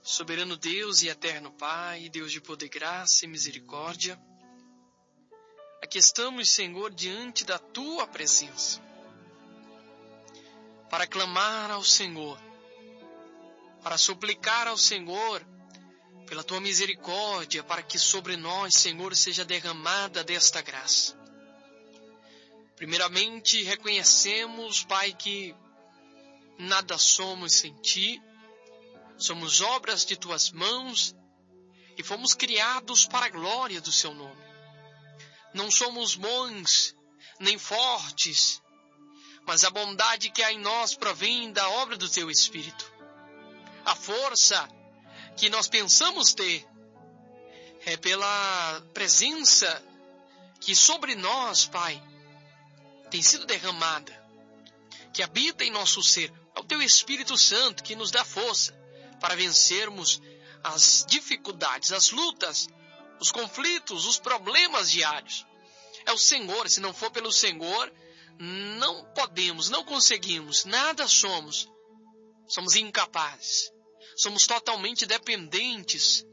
Soberano Deus e eterno Pai, Deus de poder, graça e misericórdia, aqui estamos, Senhor, diante da Tua presença, para clamar ao Senhor, para suplicar ao Senhor pela Tua misericórdia, para que sobre nós, Senhor, seja derramada desta graça. Primeiramente, reconhecemos, Pai, que nada somos sem Ti, somos obras de Tuas mãos e fomos criados para a glória do Seu nome. Não somos bons nem fortes, mas a bondade que há em nós provém da obra do Teu Espírito. A força que nós pensamos ter é pela presença que sobre nós, Pai, tem sido derramada, que habita em nosso ser. É o Teu Espírito Santo que nos dá força para vencermos as dificuldades, as lutas, os conflitos, os problemas diários. É o Senhor. Se não for pelo Senhor, não podemos, não conseguimos, nada somos. Somos incapazes. Somos totalmente dependentes,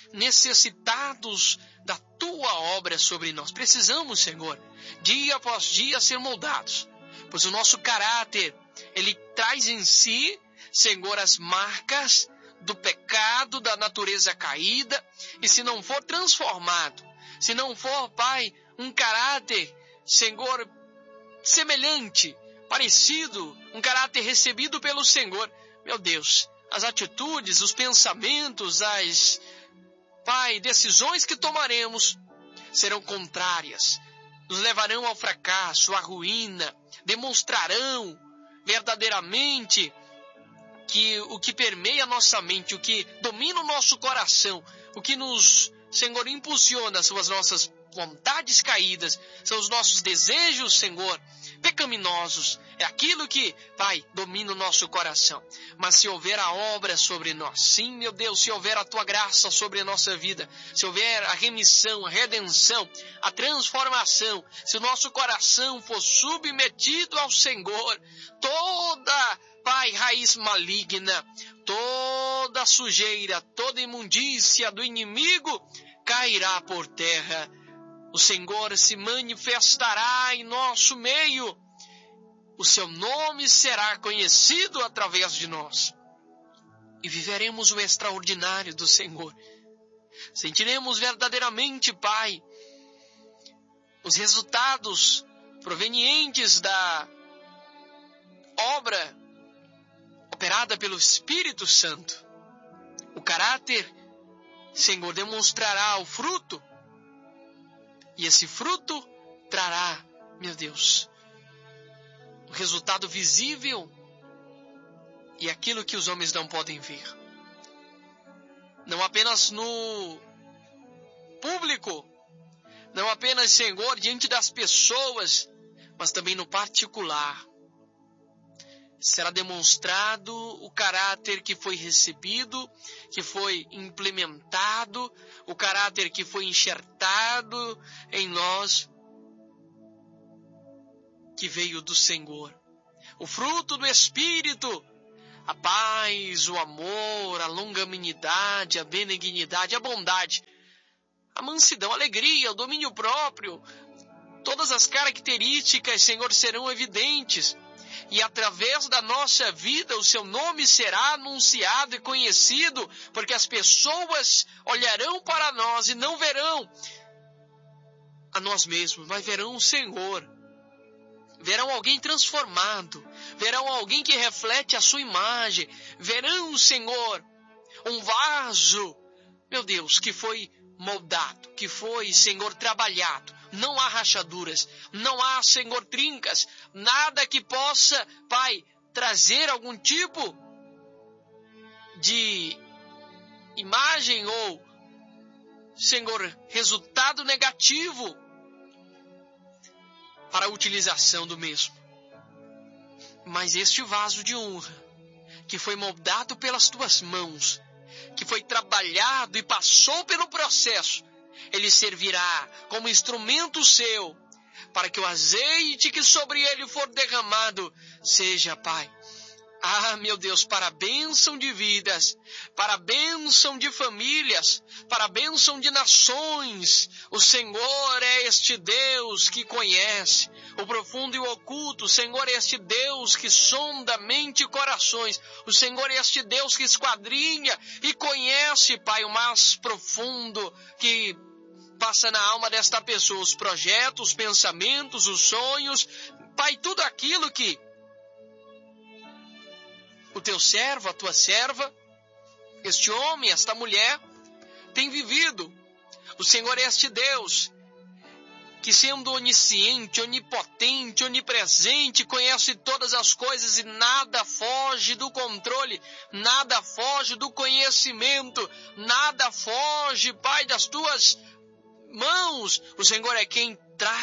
necessitados da Tua obra sobre nós. Precisamos, Senhor, dia após dia ser moldados, pois o nosso caráter, ele traz em si, Senhor, as marcas do pecado, da natureza caída, e se não for transformado, se não for, Pai, um caráter, Senhor, semelhante, parecido, um caráter recebido pelo Senhor, meu Deus, as atitudes, os pensamentos, as, Pai, decisões que tomaremos serão contrárias, nos levarão ao fracasso, à ruína, demonstrarão verdadeiramente que o que permeia a nossa mente, o que domina o nosso coração, o que nos, Senhor, impulsiona são as nossas vontades caídas, são os nossos desejos, Senhor, pecaminosos. É aquilo que, Pai, domina o nosso coração. Mas se houver a obra sobre nós, sim, meu Deus, se houver a Tua graça sobre a nossa vida, se houver a remissão, a redenção, a transformação, se o nosso coração for submetido ao Senhor, toda, Pai, raiz maligna, toda sujeira, toda imundícia do inimigo cairá por terra. O Senhor se manifestará em nosso meio. O Seu nome será conhecido através de nós. E viveremos o extraordinário do Senhor. Sentiremos verdadeiramente, Pai, os resultados provenientes da obra operada pelo Espírito Santo. O caráter, Senhor, demonstrará o fruto. E esse fruto trará, meu Deus, o resultado visível e aquilo que os homens não podem ver. Não apenas no público, não apenas, Senhor, diante das pessoas, mas também no particular. Será demonstrado o caráter que foi recebido, que foi implementado, o caráter que foi enxertado em nós, que veio do Senhor. O fruto do Espírito, a paz, o amor, a longanimidade, a benignidade, a bondade, a mansidão, a alegria, o domínio próprio, todas as características, Senhor, serão evidentes. E através da nossa vida o Seu nome será anunciado e conhecido, porque as pessoas olharão para nós e não verão a nós mesmos, mas verão o Senhor. Verão alguém transformado, verão alguém que reflete a Sua imagem, verão, Senhor, um vaso, meu Deus, que foi moldado, que foi, Senhor, trabalhado. Não há rachaduras, não há, Senhor, trincas, nada que possa, Pai, trazer algum tipo de imagem ou, Senhor, resultado negativo para a utilização do mesmo. Mas este vaso de honra, que foi moldado pelas Tuas mãos, que foi trabalhado e passou pelo processo, ele servirá como instrumento Seu, para que o azeite que sobre ele for derramado seja, Pai, Ah, meu Deus, para a bênção de vidas, para a bênção de famílias, para a bênção de nações. O Senhor é este Deus que conhece o profundo e o oculto. O Senhor é este Deus que sonda mente e corações. O Senhor é este Deus que esquadrinha e conhece, Pai, o mais profundo que passa na alma desta pessoa, os projetos, os pensamentos, os sonhos. Pai, tudo aquilo que o teu servo, a tua serva, este homem, esta mulher, tem vivido. O Senhor é este Deus que, sendo onisciente, onipotente, onipresente, conhece todas as coisas e nada foge do controle, nada foge do conhecimento, nada foge, Pai, das tuas mãos. O Senhor é quem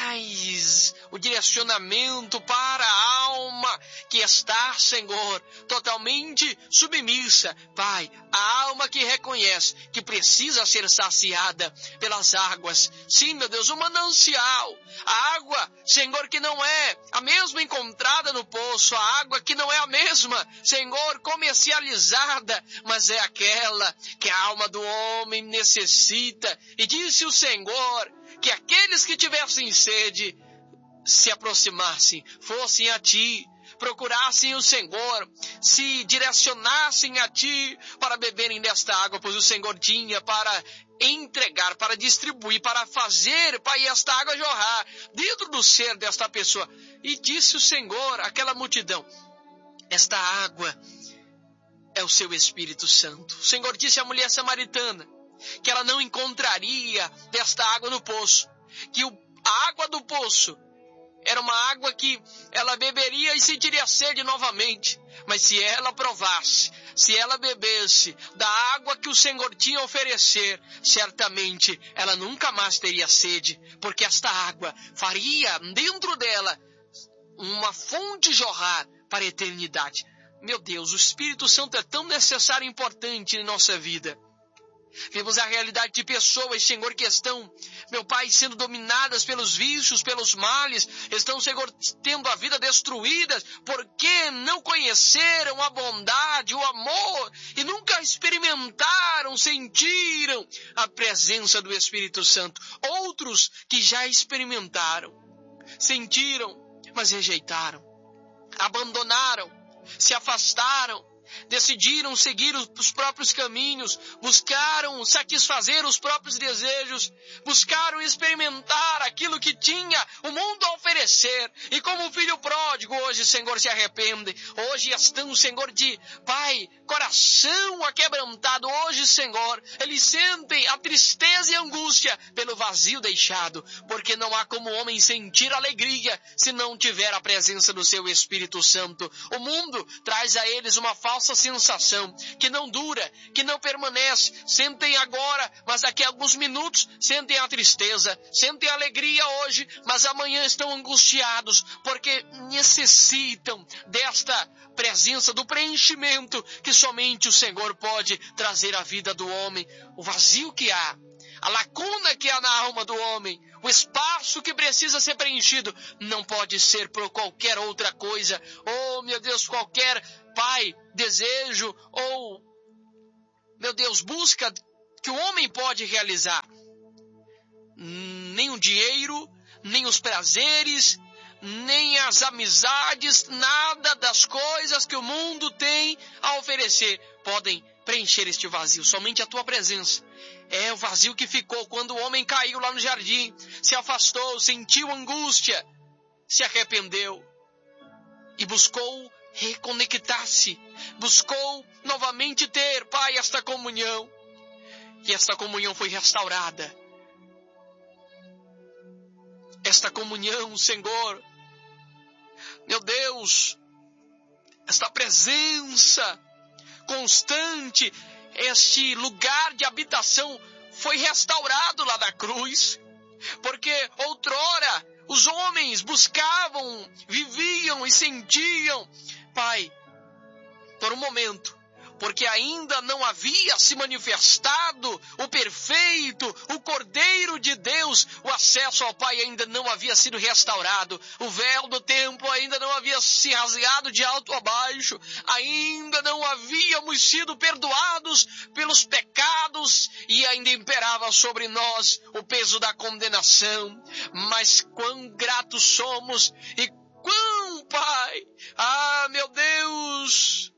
traz o direcionamento para a alma que está, Senhor, totalmente submissa. Pai, a alma que reconhece que precisa ser saciada pelas águas. Sim, meu Deus, o manancial. A água, Senhor, que não é a mesma encontrada no poço. A água que não é a mesma, Senhor, comercializada, mas é aquela que a alma do homem necessita. E disse o Senhor que aqueles que tivessem sede se aproximassem, fossem a Ti, procurassem o Senhor, se direcionassem a Ti para beberem desta água, pois o Senhor tinha para entregar, para distribuir, para fazer, Pai, esta água jorrar dentro do ser desta pessoa. E disse o Senhor àquela multidão: esta água é o seu Espírito Santo. O Senhor disse à mulher samaritana que ela não encontraria desta água no poço, que a água do poço era uma água que ela beberia e sentiria sede novamente. Mas se ela provasse, se ela bebesse da água que o Senhor tinha a oferecer, certamente ela nunca mais teria sede, porque esta água faria dentro dela uma fonte jorrar para a eternidade. Meu Deus, o Espírito Santo é tão necessário e importante em nossa vida. Vemos a realidade de pessoas, Senhor, que estão, meu Pai, sendo dominadas pelos vícios, pelos males, estão, Senhor, tendo a vida destruídas, porque não conheceram a bondade, o amor, e nunca experimentaram, sentiram a presença do Espírito Santo. Outros que já experimentaram, sentiram, mas rejeitaram, abandonaram, se afastaram, decidiram seguir os próprios caminhos, buscaram satisfazer os próprios desejos, buscaram experimentar aquilo que tinha o mundo a oferecer. E como o filho pródigo, hoje, Senhor, se arrepende. Hoje estão, Senhor, de Pai, coração aquebrantado. Hoje, Senhor, eles sentem a tristeza e a angústia pelo vazio deixado, porque não há como o homem sentir alegria se não tiver a presença do seu Espírito Santo. O mundo traz a eles uma falsa sensação que não dura, que não permanece. Sentem agora, mas daqui a alguns minutos sentem a tristeza, sentem a alegria hoje, mas amanhã estão angustiados porque necessitam desta presença, do preenchimento que somente o Senhor pode trazer à vida do homem. O vazio que há, a lacuna que há na alma do homem, o espaço que precisa ser preenchido, não pode ser por qualquer outra coisa. Oh, meu Deus, qualquer, Pai, desejo ou, meu Deus, busca que o homem pode realizar. Nem o dinheiro, nem os prazeres, nem as amizades, nada das coisas que o mundo tem a oferecer podem preencher este vazio. Somente a tua presença. É o vazio que ficou quando o homem caiu lá no jardim, se afastou, sentiu angústia, se arrependeu e buscou reconectar-se, buscou novamente ter, Pai, esta comunhão. E esta comunhão foi restaurada. Esta comunhão, Senhor, meu Deus, esta presença constante, este lugar de habitação foi restaurado lá na cruz, porque outrora os homens buscavam, viviam e sentiam, Pai, por um momento, porque ainda não havia se manifestado o perfeito, o Cordeiro de Deus, o acesso ao Pai ainda não havia sido restaurado, o véu do templo ainda não havia se rasgado de alto a baixo, ainda não havíamos sido perdoados pelos pecados e ainda imperava sobre nós o peso da condenação. Mas quão gratos somos e quão, Pai, meu Deus,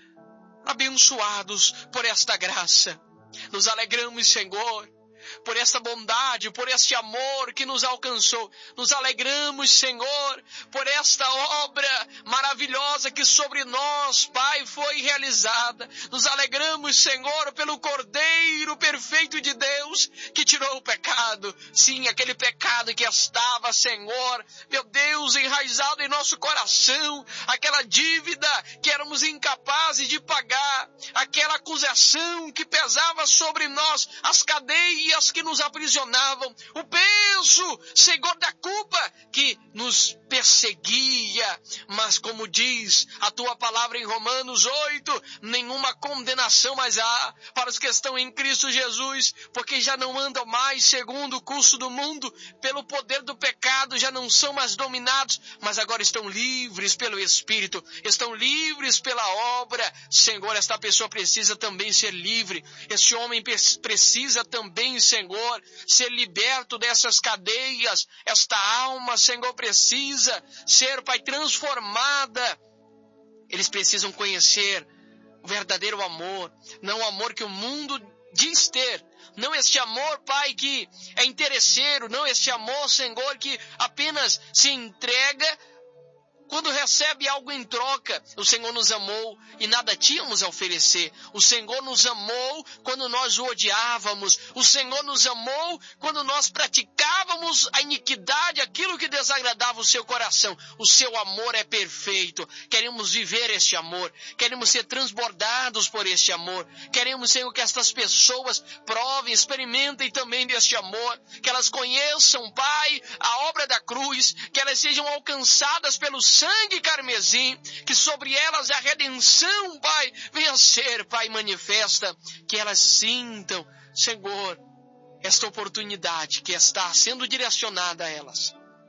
abençoados por esta graça. Nos alegramos, Senhor, por esta bondade, por este amor que nos alcançou. Nos alegramos, Senhor, por esta obra maravilhosa que sobre nós, Pai, foi realizada. Nos alegramos, Senhor, pelo Cordeiro perfeito de Deus que tirou o pecado. Sim, aquele pecado que estava, Senhor, meu Deus, enraizado em nosso coração. Aquela dívida que éramos incapazes de pagar. Aquela acusação que pesava sobre nós, as cadeias que nos aprisionavam, o peso, Senhor, da culpa que nos perseguia. Mas como diz a tua palavra em Romanos 8, nenhuma condenação mais há para os que estão em Cristo Jesus, porque já não andam mais segundo o curso do mundo, pelo poder do pecado, já não são mais dominados, mas agora estão livres pelo Espírito, estão livres pela obra. Senhor, esta pessoa precisa também ser livre, este homem precisa também, Senhor, ser liberto dessas cadeias. Esta alma, Senhor, precisa ser, Pai, transformada. Eles precisam conhecer o verdadeiro amor, não o amor que o mundo diz ter, não este amor, Pai, que é interesseiro, não este amor, Senhor, que apenas se entrega quando recebe algo em troca. O Senhor nos amou e nada tínhamos a oferecer. O Senhor nos amou quando nós o odiávamos. O Senhor nos amou quando nós praticávamos a iniquidade, aquilo que desagradava o seu coração. O seu amor é perfeito. Queremos viver este amor. Queremos ser transbordados por este amor. Queremos, Senhor, que estas pessoas provem, experimentem também deste amor. Que elas conheçam, Pai, a obra da cruz. Que elas sejam alcançadas pelo sangue carmesim, que sobre elas a redenção, Pai, venha ser, Pai, manifesta, que elas sintam, Senhor, esta oportunidade que está sendo direcionada a elas,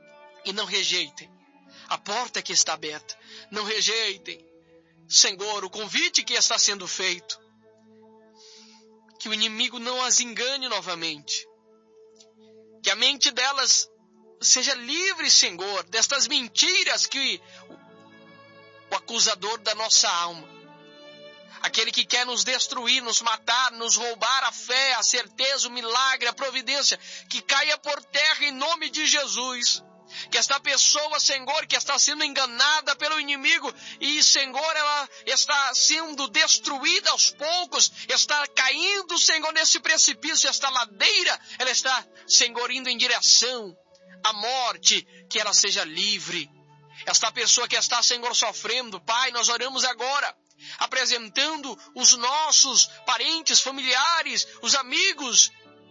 e não rejeitem a porta que está aberta, não rejeitem, Senhor, o convite que está sendo feito, que o inimigo não as engane novamente, que a mente delas seja livre, Senhor, destas mentiras que o acusador da nossa alma, aquele que quer nos destruir, nos matar, nos roubar a fé, a certeza, o milagre, a providência, que caia por terra em nome de Jesus. Que esta pessoa, Senhor, que está sendo enganada pelo inimigo e, Senhor, ela está sendo destruída aos poucos, está caindo, Senhor, nesse precipício, esta ladeira, ela está, Senhor, indo em direção a morte, que ela seja livre. Esta pessoa que está, Senhor, sofrendo, Pai, nós oramos agora, apresentando os nossos parentes, familiares, os amigos,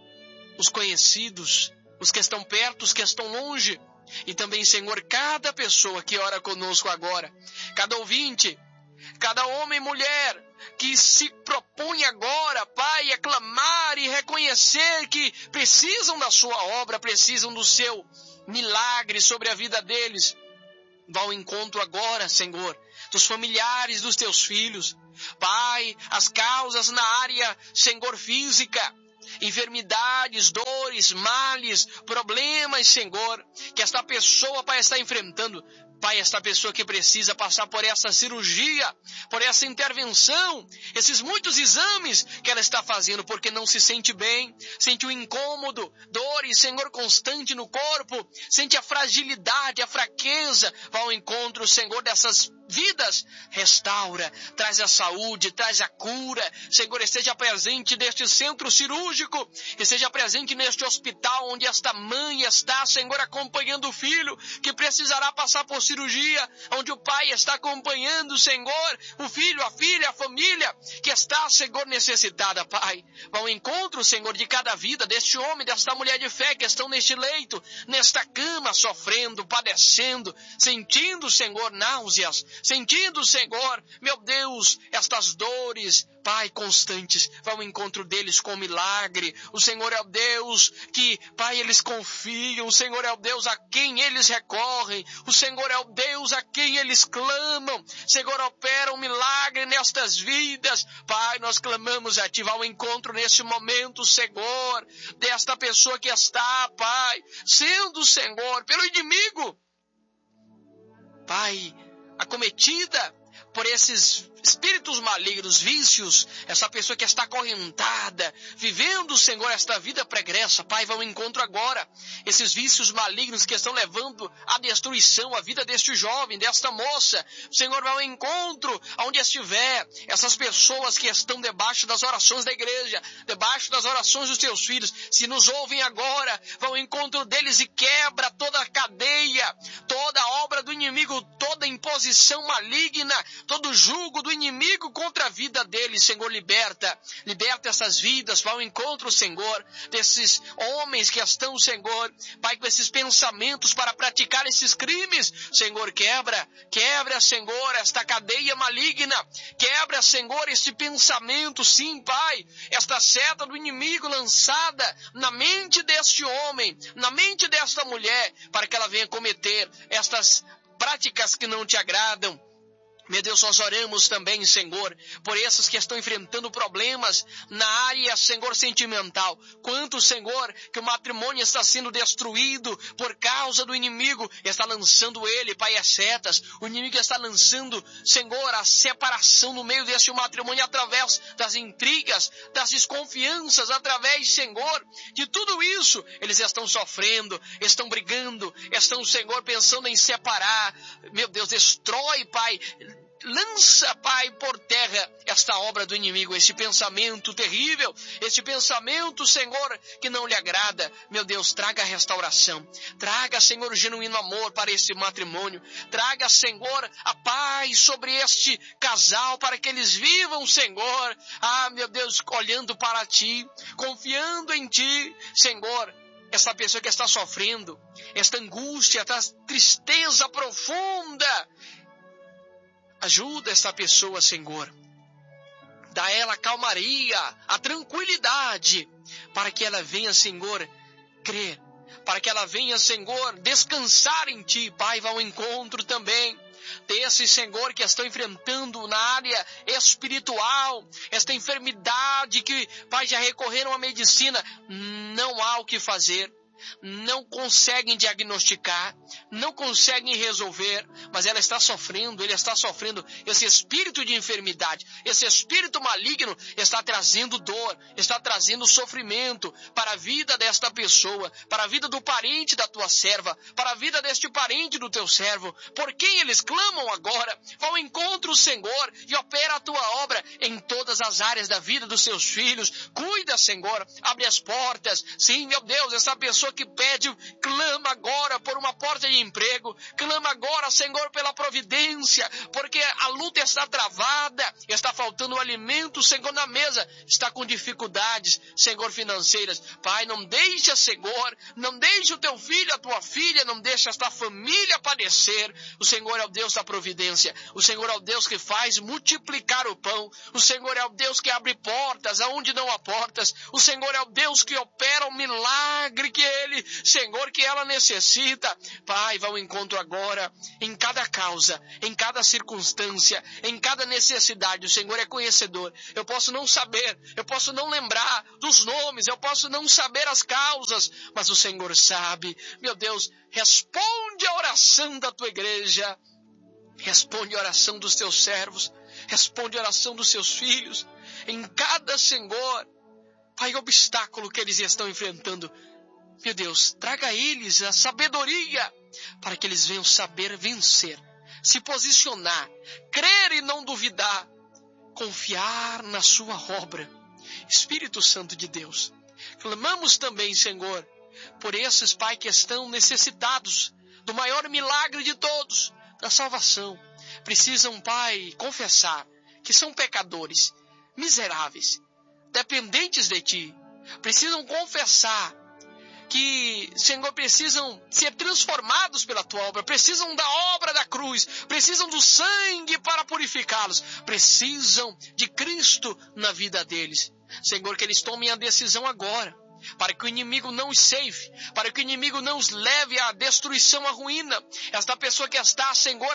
os conhecidos, os que estão perto, os que estão longe, e também, Senhor, cada pessoa que ora conosco agora, cada ouvinte, cada homem e mulher que se propõe agora, Pai, a clamar e reconhecer que precisam da sua obra, precisam do seu milagre sobre a vida deles. Vá ao encontro agora, Senhor, dos familiares dos teus filhos. Pai, as causas na área, Senhor, física, enfermidades, dores, males, problemas, Senhor, que esta pessoa, Pai, está enfrentando. Pai, esta pessoa que precisa passar por essa cirurgia, por essa intervenção, esses muitos exames que ela está fazendo porque não se sente bem, sente o incômodo, dores, Senhor, constante no corpo, sente a fragilidade, a fraqueza. Vá ao encontro, Senhor, dessas vidas, restaura, traz a saúde, traz a cura. Senhor, esteja presente neste centro cirúrgico, esteja presente neste hospital onde esta mãe está, Senhor, acompanhando o filho que precisará passar por cirurgia, onde o pai está acompanhando, Senhor, o filho, a filha, a família que está, Senhor, necessitada, Pai. Vá ao encontro, Senhor, de cada vida, deste homem, desta mulher de fé que estão neste leito, nesta cama, sofrendo, padecendo, sentindo, Senhor, náuseas, sentindo, Senhor, meu Deus, estas dores, Pai, constantes. Vai ao encontro deles com milagre. O Senhor é o Deus que, Pai, eles confiam. O Senhor é o Deus a quem eles recorrem. O Senhor é o Deus a quem eles clamam. Senhor, opera um milagre nestas vidas. Pai, nós clamamos a Ti. Vai ao encontro nesse momento, Senhor, desta pessoa que está, Pai, sendo, Senhor, pelo inimigo, Pai, acometida por esses espíritos malignos, vícios, essa pessoa que está acorrentada, vivendo, Senhor, esta vida pregressa. Pai, vai ao encontro agora. Esses vícios malignos que estão levando à destruição a vida deste jovem, desta moça. Senhor, vai ao encontro aonde estiver. Essas pessoas que estão debaixo das orações da igreja, debaixo das orações dos teus filhos, se nos ouvem agora, vai ao encontro deles e quebra toda a cadeia, toda a obra do inimigo, toda imposição maligna, todo jugo do inimigo contra a vida deles. Senhor, liberta essas vidas, vai ao encontro, Senhor, desses homens que estão, Senhor, Pai, com esses pensamentos para praticar esses crimes. Senhor, quebra, Senhor, esta cadeia maligna, quebra, Senhor, esse pensamento, sim, Pai, esta seta do inimigo lançada na mente deste homem, na mente desta mulher, para que ela venha cometer estas práticas que não te agradam. Meu Deus, nós oramos também, Senhor, por esses que estão enfrentando problemas na área, Senhor, sentimental. Quanto, Senhor, que o matrimônio está sendo destruído por causa do inimigo, está lançando ele, Pai, as setas. O inimigo está lançando, Senhor, a separação no meio deste matrimônio através das intrigas, das desconfianças, através, Senhor, de tudo isso. Eles estão sofrendo, estão brigando, estão, Senhor, pensando em separar. Meu Deus, destrói, Pai. Lança, Pai, por terra esta obra do inimigo, este pensamento terrível, este pensamento, Senhor, que não lhe agrada. Meu Deus, traga restauração, traga, Senhor, o genuíno amor para este matrimônio, traga, Senhor, a paz sobre este casal, para que eles vivam, Senhor, meu Deus, olhando para Ti, confiando em Ti, Senhor. Esta pessoa que está sofrendo, esta angústia, esta tristeza profunda, ajuda esta pessoa, Senhor. Dá a ela a calmaria, a tranquilidade, para que ela venha, Senhor, crer. Para que ela venha, Senhor, descansar em Ti. Pai, vá ao encontro também desses, Senhor, que estão enfrentando na área espiritual, esta enfermidade que, Pai, já recorreram à medicina. Não há o que fazer. Não conseguem diagnosticar, não conseguem resolver, mas ela está sofrendo, ele está sofrendo. Esse espírito de enfermidade, esse espírito maligno está trazendo dor, está trazendo sofrimento para a vida desta pessoa, para a vida do parente da tua serva, para a vida deste parente do teu servo, por quem eles clamam agora. Vá ao encontro, Senhor, e opera a tua obra em todas as áreas da vida dos seus filhos. Cuida, Senhor, abre as portas. Sim, meu Deus, essa pessoa que pede, clama agora por uma porta de emprego, clama agora, Senhor, pela providência, porque a luta está travada, está faltando alimento, Senhor, na mesa, está com dificuldades, Senhor, financeiras. Pai, não deixa, Senhor, não deixa o teu filho, a tua filha, não deixa esta família padecer. O Senhor é o Deus da providência, o Senhor é o Deus que faz multiplicar o pão, o Senhor é o Deus que abre portas aonde não há portas, o Senhor é o Deus que opera o milagre que Ele, Senhor, que ela necessita. Pai, vá ao encontro agora em cada causa, em cada circunstância, em cada necessidade. O Senhor é conhecedor. Eu posso não saber, eu posso não lembrar dos nomes, eu posso não saber as causas, mas o Senhor sabe. Meu Deus, responde a oração da tua igreja, responde a oração dos teus servos, responde a oração dos seus filhos, em cada, Senhor, Pai, obstáculo que eles estão enfrentando. Meu Deus, traga a eles a sabedoria para que eles venham saber vencer, se posicionar, crer e não duvidar, confiar na sua obra. Espírito Santo de Deus, clamamos também, Senhor, por esses, Pai, que estão necessitados do maior milagre de todos, da salvação. Precisam, Pai, confessar que são pecadores, miseráveis, dependentes de Ti. Precisam confessar que, Senhor, precisam ser transformados pela tua obra, precisam da obra da cruz, precisam do sangue para purificá-los, precisam de Cristo na vida deles. Senhor, que eles tomem a decisão agora, para que o inimigo não os seive, para que o inimigo não os leve à destruição, à ruína. Esta pessoa que está, Senhor,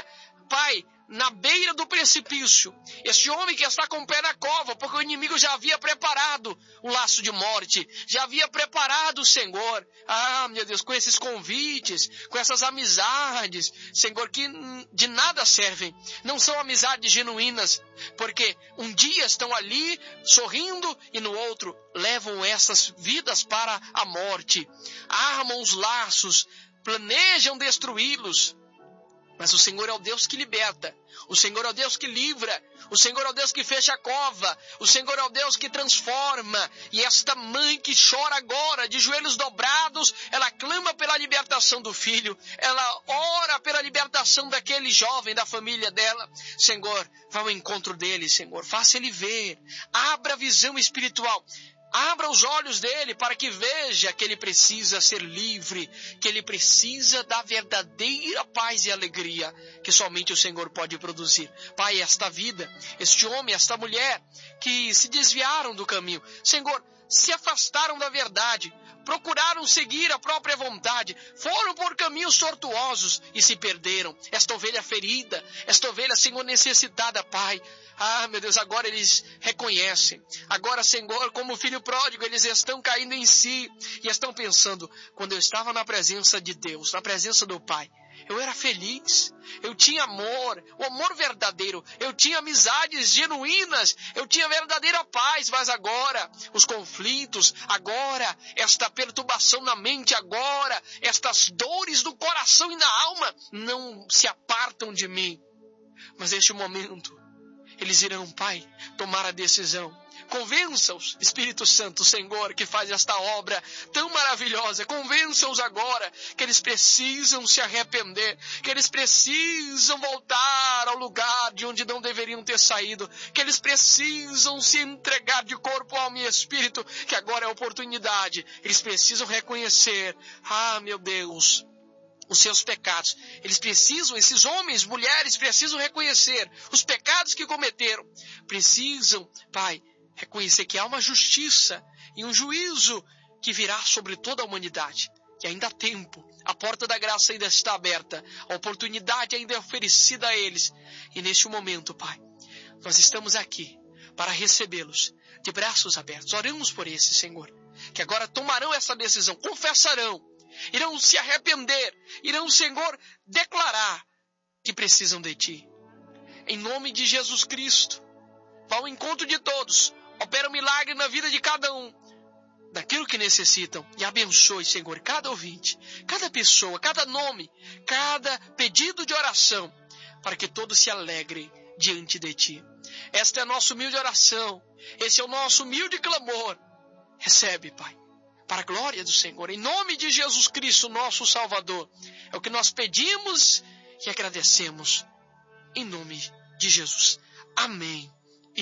Pai, na beira do precipício, este homem que está com o pé na cova, porque o inimigo já havia preparado um laço de morte, já havia preparado, Senhor, meu Deus, com esses convites, com essas amizades, Senhor, que de nada servem, não são amizades genuínas, porque um dia estão ali sorrindo e no outro levam essas vidas para a morte, armam os laços, planejam destruí-los. Mas o Senhor é o Deus que liberta, o Senhor é o Deus que livra, o Senhor é o Deus que fecha a cova, o Senhor é o Deus que transforma. E esta mãe que chora agora, de joelhos dobrados, ela clama pela libertação do filho, ela ora pela libertação daquele jovem, da família dela. Senhor, vá ao encontro dele, Senhor, faça ele ver, abra a visão espiritual. Abra os olhos dele para que veja que ele precisa ser livre, que ele precisa da verdadeira paz e alegria que somente o Senhor pode produzir. Pai, esta vida, este homem, esta mulher que se desviaram do caminho, Senhor, se afastaram da verdade, procuraram seguir a própria vontade, foram por caminhos tortuosos e se perderam. Esta ovelha ferida, esta ovelha, Senhor, necessitada, Pai. Meu Deus, agora eles reconhecem. Agora, Senhor, como filho pródigo, eles estão caindo em si e estão pensando, quando eu estava na presença de Deus, na presença do Pai, eu era feliz, eu tinha amor, o amor verdadeiro, eu tinha amizades genuínas, eu tinha verdadeira paz, mas agora, os conflitos, agora, esta perturbação na mente, agora, estas dores do coração e na alma, não se apartam de mim. Mas neste momento, eles irão, Pai, tomar a decisão. Convença-os, Espírito Santo, Senhor, que faz esta obra tão maravilhosa. Convença-os agora que eles precisam se arrepender, que eles precisam voltar ao lugar de onde não deveriam ter saído, que eles precisam se entregar de corpo, alma e espírito, que agora é a oportunidade. Eles precisam reconhecer, meu Deus, os seus pecados. Eles precisam, esses homens, mulheres, precisam reconhecer os pecados que cometeram. Precisam, Pai, reconhecer que há uma justiça e um juízo que virá sobre toda a humanidade. Que ainda há tempo, a porta da graça ainda está aberta, a oportunidade ainda é oferecida a eles. E neste momento, Pai, nós estamos aqui para recebê-los de braços abertos. Oramos por esses, Senhor, que agora tomarão essa decisão, confessarão, irão se arrepender, irão, Senhor, declarar que precisam de Ti. Em nome de Jesus Cristo, vá ao encontro de todos, opera um milagre na vida de cada um, daquilo que necessitam, e abençoe, Senhor, cada ouvinte, cada pessoa, cada nome, cada pedido de oração, para que todos se alegrem diante de Ti. Esta é a nossa humilde oração, esse é o nosso humilde clamor. Recebe, Pai, para a glória do Senhor, em nome de Jesus Cristo, nosso Salvador. É o que nós pedimos e agradecemos, em nome de Jesus. Amém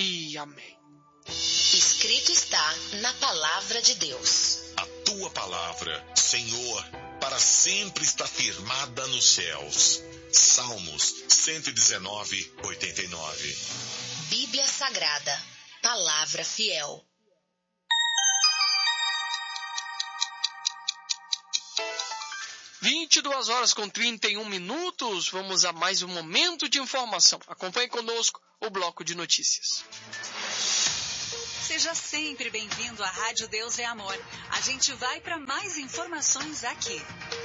e amém. Escrito está na palavra de Deus. A tua palavra, Senhor, para sempre está firmada nos céus. Salmos 119, 89. Bíblia Sagrada, palavra fiel. Vinte 22h31, vamos a mais um momento de informação. Acompanhe conosco o bloco de notícias. Seja sempre bem-vindo à Rádio Deus é Amor. A gente vai para mais informações aqui.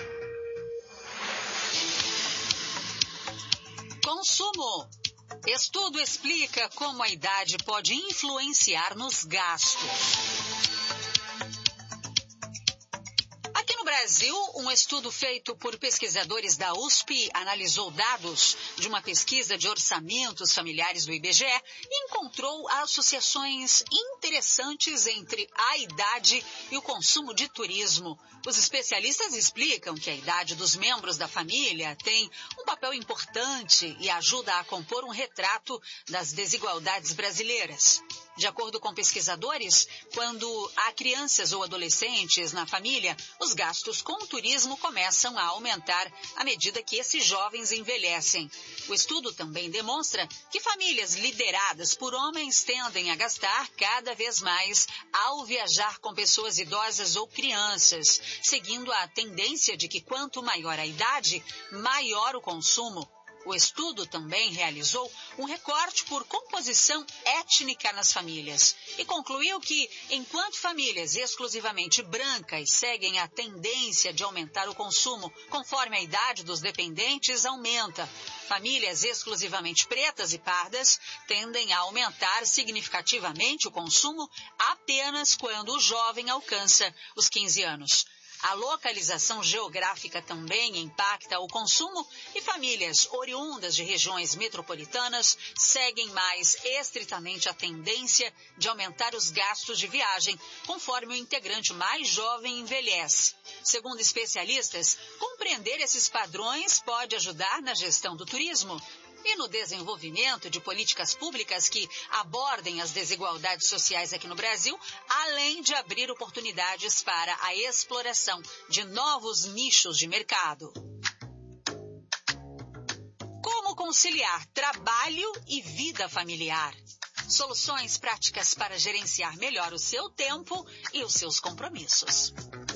Consumo. Estudo explica como a idade pode influenciar nos gastos. Aqui no Brasil, um estudo feito por pesquisadores da USP analisou dados de uma pesquisa de orçamentos familiares do IBGE e encontrou associações interessantes entre a idade e o consumo de turismo. Os especialistas explicam que a idade dos membros da família tem um papel importante e ajuda a compor um retrato das desigualdades brasileiras. De acordo com pesquisadores, quando há crianças ou adolescentes na família, os gastos com o turismo começam a aumentar à medida que esses jovens envelhecem. O estudo também demonstra que famílias lideradas por homens tendem a gastar cada vez mais ao viajar com pessoas idosas ou crianças, seguindo a tendência de que quanto maior a idade, maior o consumo. O estudo também realizou um recorte por composição étnica nas famílias e concluiu que, enquanto famílias exclusivamente brancas seguem a tendência de aumentar o consumo conforme a idade dos dependentes aumenta, famílias exclusivamente pretas e pardas tendem a aumentar significativamente o consumo apenas quando o jovem alcança os 15 anos. A localização geográfica também impacta o consumo e famílias oriundas de regiões metropolitanas seguem mais estritamente a tendência de aumentar os gastos de viagem, conforme o integrante mais jovem envelhece. Segundo especialistas, compreender esses padrões pode ajudar na gestão do turismo e no desenvolvimento de políticas públicas que abordem as desigualdades sociais aqui no Brasil, além de abrir oportunidades para a exploração de novos nichos de mercado. Como conciliar trabalho e vida familiar? Soluções práticas para gerenciar melhor o seu tempo e os seus compromissos.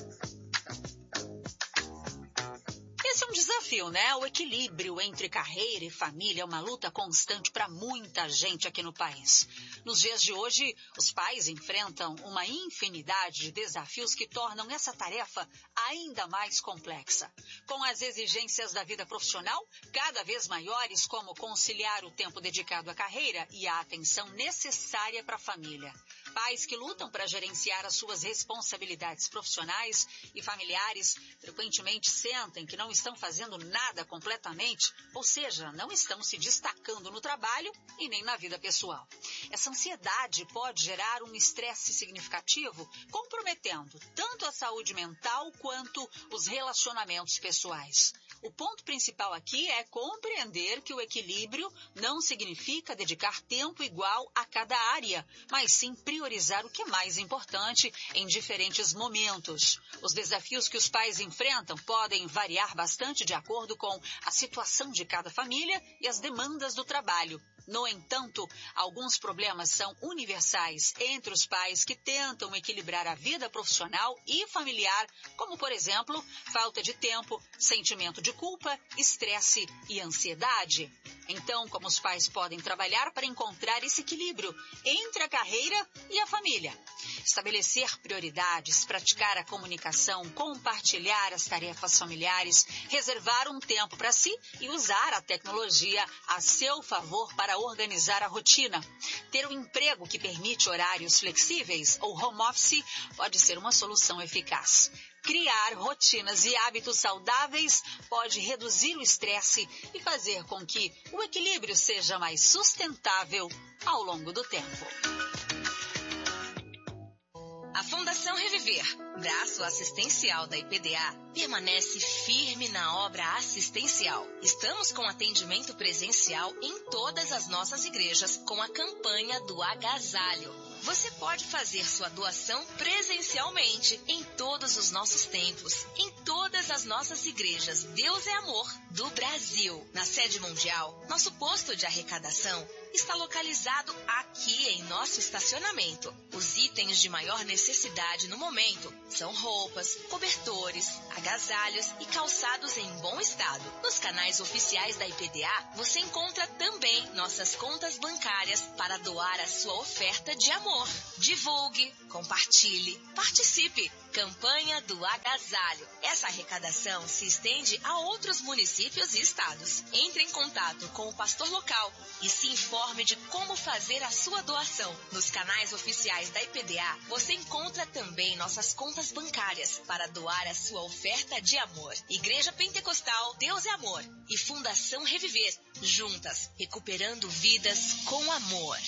Esse é um desafio, né? O equilíbrio entre carreira e família é uma luta constante para muita gente aqui no país. Nos dias de hoje, os pais enfrentam uma infinidade de desafios que tornam essa tarefa ainda mais complexa. Com as exigências da vida profissional cada vez maiores, como conciliar o tempo dedicado à carreira e a atenção necessária para a família. Pais que lutam para gerenciar as suas responsabilidades profissionais e familiares frequentemente sentem que não estão fazendo nada completamente, ou seja, não estão se destacando no trabalho e nem na vida pessoal. Essa ansiedade pode gerar um estresse significativo, comprometendo tanto a saúde mental quanto os relacionamentos pessoais. O ponto principal aqui é compreender que o equilíbrio não significa dedicar tempo igual a cada área, mas sim priorizar o que é mais importante em diferentes momentos. Os desafios que os pais enfrentam podem variar bastante de acordo com a situação de cada família e as demandas do trabalho. No entanto, alguns problemas são universais entre os pais que tentam equilibrar a vida profissional e familiar, como, por exemplo, falta de tempo, sentimento de culpa, estresse e ansiedade. Então, como os pais podem trabalhar para encontrar esse equilíbrio entre a carreira e a família? Estabelecer prioridades, praticar a comunicação, compartilhar as tarefas familiares, reservar um tempo para si e usar a tecnologia a seu favor para organizar a rotina. Ter um emprego que permite horários flexíveis ou home office pode ser uma solução eficaz. Criar rotinas e hábitos saudáveis pode reduzir o estresse e fazer com que o equilíbrio seja mais sustentável ao longo do tempo. A Fundação Reviver, braço assistencial da IPDA, permanece firme na obra assistencial. Estamos com atendimento presencial em todas as nossas igrejas com a campanha do agasalho. Você pode fazer sua doação presencialmente em todos os nossos templos, em todas as nossas igrejas Deus é Amor do Brasil. Na sede mundial, nosso posto de arrecadação está localizado aqui em nosso estacionamento. Os itens de maior necessidade no momento são roupas, cobertores, agasalhos e calçados em bom estado. Nos canais oficiais da IPDA, você encontra também nossas contas bancárias para doar a sua oferta de amor. Divulgue, compartilhe, participe. Campanha do Agasalho. Essa arrecadação se estende a outros municípios e estados. Entre em contato com o pastor local e se informe de como fazer a sua doação. Nos canais oficiais da IPDA, você encontra também nossas contas bancárias para doar a sua oferta de amor. Igreja Pentecostal Deus é Amor e Fundação Reviver, juntas, recuperando vidas com amor.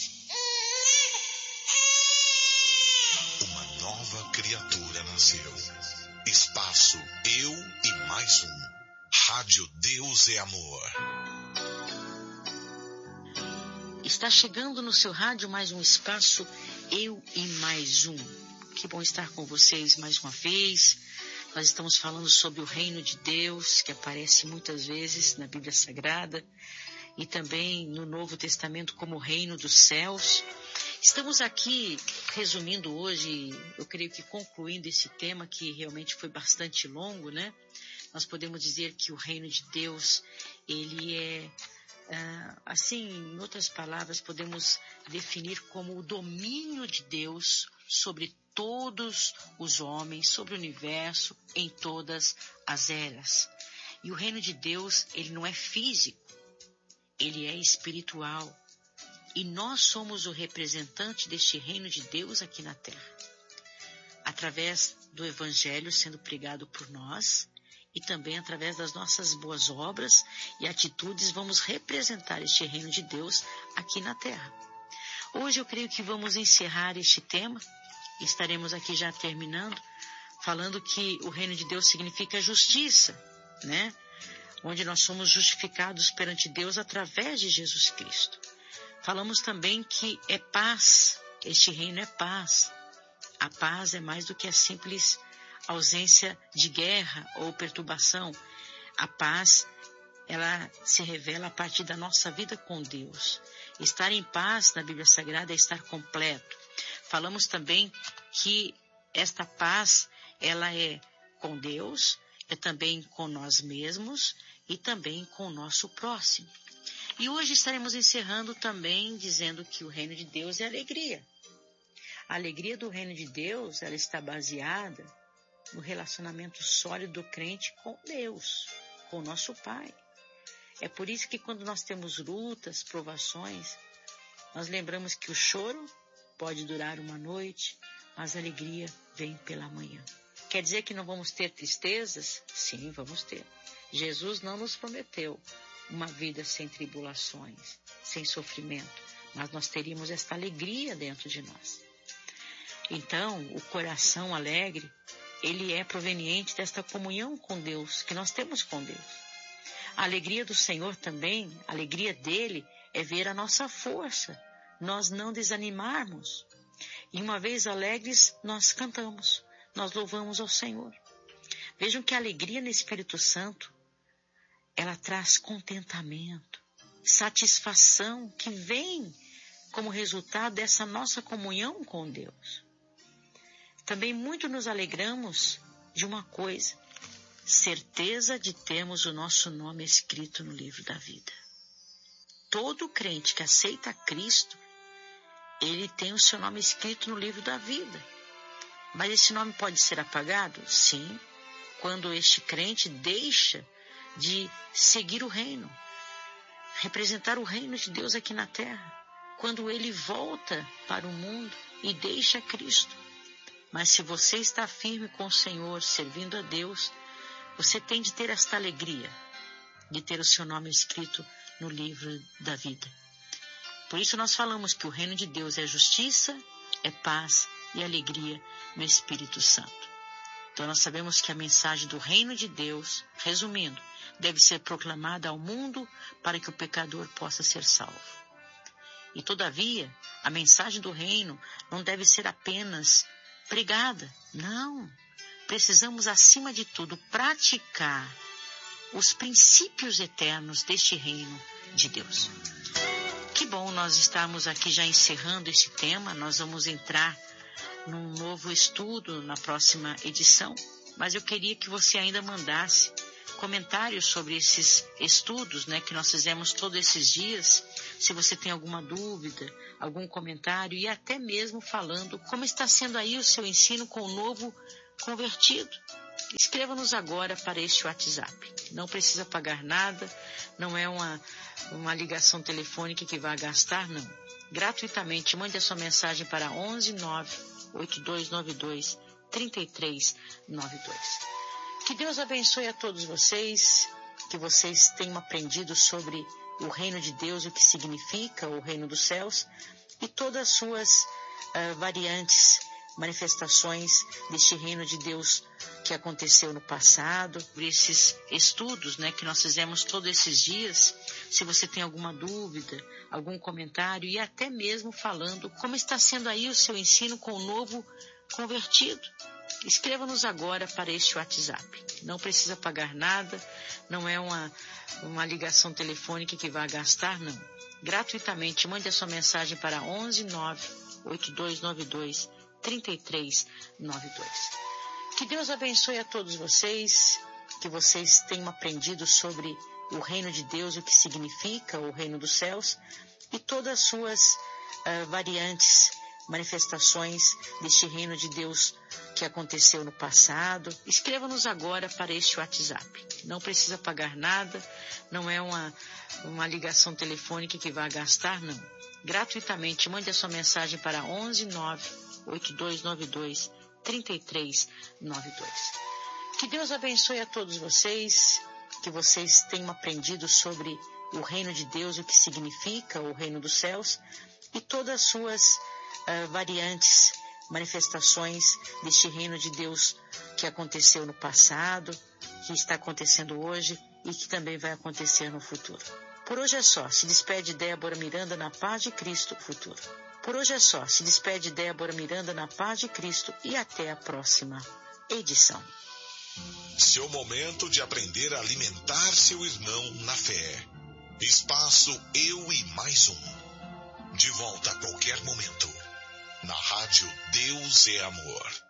Uma nova criatura nasceu. Espaço Eu e Mais Um. Rádio Deus é Amor. Está chegando no seu rádio mais um espaço, Eu e Mais Um. Que bom estar com vocês mais uma vez. Nós estamos falando sobre o reino de Deus, que aparece muitas vezes na Bíblia Sagrada e também no Novo Testamento como o reino dos céus. Estamos aqui resumindo hoje, eu creio que concluindo esse tema que realmente foi bastante longo, né? Nós podemos dizer que o reino de Deus, ele é, assim, em outras palavras, podemos definir como o domínio de Deus sobre todos os homens, sobre o universo, em todas as eras. E o reino de Deus, ele não é físico, ele é espiritual. E nós somos o representante deste reino de Deus aqui na terra. Através do Evangelho sendo pregado por nós e também através das nossas boas obras e atitudes, vamos representar este reino de Deus aqui na terra. Hoje eu creio que vamos encerrar este tema. Estaremos aqui já terminando, falando que o reino de Deus significa justiça, né? Onde nós somos justificados perante Deus através de Jesus Cristo. Falamos também que é paz, este reino é paz. A paz é mais do que a simples ausência de guerra ou perturbação. A paz, ela se revela a partir da nossa vida com Deus. Estar em paz na Bíblia Sagrada é estar completo. Falamos também que esta paz, ela é com Deus, é também com nós mesmos e também com o nosso próximo. E hoje estaremos encerrando também dizendo que o reino de Deus é alegria. A alegria do reino de Deus, ela está baseada no relacionamento sólido do crente com Deus, com o nosso Pai. É por isso que quando nós temos lutas, provações, nós lembramos que o choro pode durar uma noite, mas a alegria vem pela manhã. Quer dizer que não vamos ter tristezas? Sim, vamos ter. Jesus não nos prometeu uma vida sem tribulações, sem sofrimento, mas nós teríamos esta alegria dentro de nós. Então, o coração alegre, ele é proveniente desta comunhão com Deus, que nós temos com Deus. A alegria do Senhor também, a alegria dele é ver a nossa força, nós não desanimarmos. E uma vez alegres, nós cantamos, nós louvamos ao Senhor. Vejam que a alegria no Espírito Santo, ela traz contentamento, satisfação que vem como resultado dessa nossa comunhão com Deus. Também muito nos alegramos de uma coisa, certeza de termos o nosso nome escrito no livro da vida. Todo crente que aceita Cristo, ele tem o seu nome escrito no livro da vida. Mas esse nome pode ser apagado? Sim, quando este crente deixa de seguir o reino, representar o reino de Deus aqui na terra, quando ele volta para o mundo e deixa Cristo. Mas se você está firme com o Senhor, servindo a Deus, você tem de ter esta alegria, de ter o seu nome escrito no livro da vida. Por isso nós falamos que o reino de Deus é justiça, é paz e alegria no Espírito Santo. Então nós sabemos que a mensagem do reino de Deus, resumindo, deve ser proclamada ao mundo para que o pecador possa ser salvo. E todavia, a mensagem do reino não deve ser apenas pregada. Não. Precisamos, acima de tudo, praticar os princípios eternos deste reino de Deus. Que bom nós estarmos aqui já encerrando esse tema. Nós vamos entrar num novo estudo na próxima edição, mas eu queria que você ainda mandasse comentários sobre esses estudos, né, que nós fizemos todos esses dias. Se você tem alguma dúvida, algum comentário e até mesmo falando como está sendo aí o seu ensino com o novo convertido. Escreva-nos agora para este WhatsApp. Não precisa pagar nada, não é uma ligação telefônica que vai gastar, não. Gratuitamente, mande a sua mensagem para 11 98292 3392. Que Deus abençoe a todos vocês, que vocês tenham aprendido sobre o reino de Deus, o que significa o reino dos céus, e todas as suas variantes manifestações deste reino de Deus que aconteceu no passado, por esses estudos, que nós fizemos todos esses dias. Se você tem alguma dúvida, algum comentário e até mesmo falando como está sendo aí o seu ensino com o novo convertido, escreva-nos agora para este WhatsApp. Não precisa pagar nada, não é uma ligação telefônica que vai gastar, não. Gratuitamente, mande a sua mensagem para 11 98292 3392. Que Deus abençoe a todos vocês, que vocês tenham aprendido sobre o reino de Deus, o que significa o reino dos céus e todas as suas variantes, manifestações deste reino de Deus que aconteceu no passado. Escreva-nos agora para este WhatsApp. Não precisa pagar nada, não é uma ligação telefônica que vai gastar, não. Gratuitamente, mande a sua mensagem para 11 98292 3392. Que Deus abençoe a todos vocês, que vocês tenham aprendido sobre o reino de Deus, o que significa o reino dos céus e todas as suas variantes, manifestações deste reino de Deus que aconteceu no passado, que está acontecendo hoje e que também vai acontecer no futuro. Por hoje é só. Se despede Débora Miranda na paz de Cristo futuro. Por hoje é só. Se despede Débora Miranda na paz de Cristo e até a próxima edição. Seu momento de aprender a alimentar seu irmão na fé. Espaço Eu e Mais Um. De volta a qualquer momento. Na rádio Deus é Amor.